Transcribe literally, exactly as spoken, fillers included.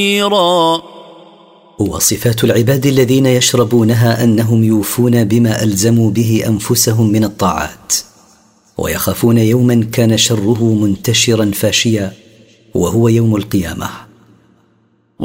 وصفات العباد الذين يشربونها أنهم يوفون بما ألزموا به أنفسهم من الطاعات، ويخافون يوما كان شره منتشرا فاشيا، وهو يوم القيامة.